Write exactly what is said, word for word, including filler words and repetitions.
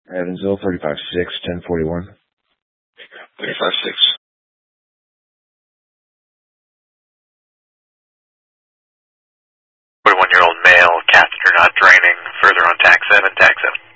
Evansville, thirty-five six, ten forty-one. thirty-five six. forty-one-year-old male, catheter not draining, further on tax seven, tax seven.